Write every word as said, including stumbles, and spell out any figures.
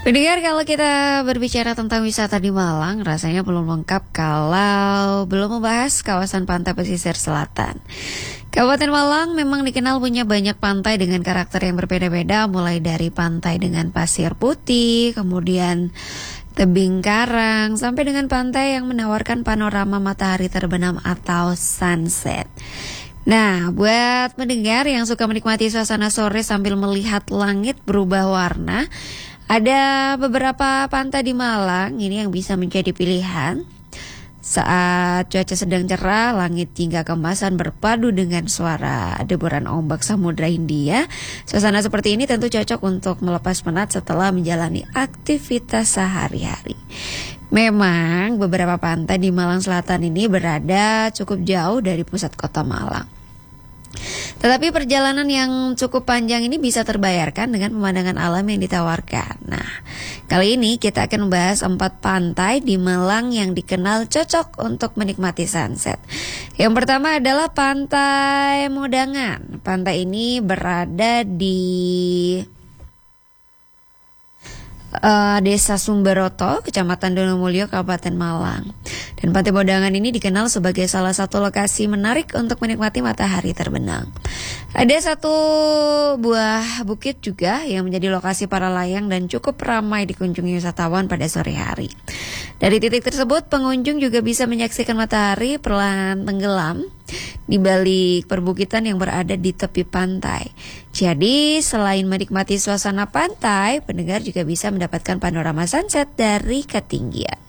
Pendengar, kalau kita berbicara tentang wisata di Malang, rasanya belum lengkap kalau belum membahas kawasan pantai pesisir selatan. Kabupaten Malang memang dikenal punya banyak pantai dengan karakter yang berbeda-beda, mulai dari pantai dengan pasir putih, kemudian tebing karang, sampai dengan pantai yang menawarkan panorama matahari terbenam atau sunset. Nah, buat pendengar yang suka menikmati suasana sore sambil melihat langit berubah warna, ada beberapa pantai di Malang ini yang bisa menjadi pilihan. Saat cuaca sedang cerah, langit hingga keemasan berpadu dengan suara deburan ombak Samudra Hindia. Suasana seperti ini tentu cocok untuk melepas penat setelah menjalani aktivitas sehari-hari. Memang beberapa pantai di Malang Selatan ini berada cukup jauh dari pusat kota Malang. Tetapi perjalanan yang cukup panjang ini bisa terbayarkan dengan pemandangan alam yang ditawarkan. Nah, kali ini kita akan membahas empat pantai di Malang yang dikenal cocok untuk menikmati sunset. Yang pertama adalah Pantai Modangan. Pantai ini berada di uh, Desa Sumberoto, Kecamatan Donomulyo, Kabupaten Malang. Dan Pantai Modangan ini dikenal sebagai salah satu lokasi menarik untuk menikmati matahari terbenam. Ada satu buah bukit juga yang menjadi lokasi para layang dan cukup ramai dikunjungi wisatawan pada sore hari. Dari titik tersebut, pengunjung juga bisa menyaksikan matahari perlahan tenggelam di balik perbukitan yang berada di tepi pantai. Jadi, selain menikmati suasana pantai, pendengar juga bisa mendapatkan panorama sunset dari ketinggian.